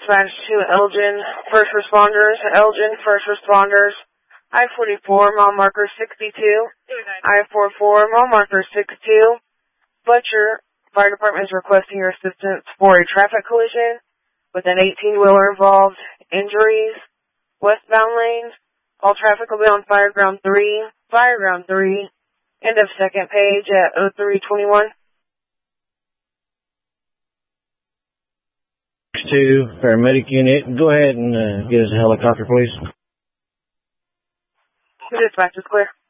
Dispatch to Elgin First Responders. Elgin First Responders. I-44, mile marker 62. I-44, mile marker 62. Fletcher Fire Department is requesting your assistance for a traffic collision with an 18-wheeler involved. Injuries. Westbound lanes. All traffic will be on Fireground 3. Fireground 3. End of second page at 0321. 2, paramedic unit. Go ahead and get us a helicopter, please. Dispatch is clear.